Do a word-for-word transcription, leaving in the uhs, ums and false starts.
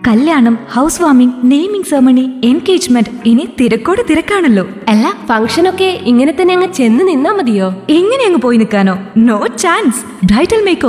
കല്യാണം, house warming, naming ceremony, engagement, ഇനി തിരക്കോട് തിരക്കാണല്ലോ. അല്ല ഫംഗ്ഷനൊക്കെ ഇങ്ങനെ തന്നെ അങ്ങ് ചെന്ന് നിന്നാ മതിയോ? എങ്ങനെ അങ്ങ് പോയി നിൽക്കാനോ? No chance. Bridal make